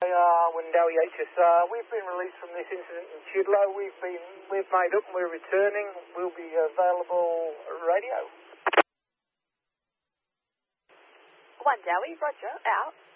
Windowie HS. We've been released from this incident in Chidlow. We've made up and we're returning. We'll be available radio. Windowie, roger, out.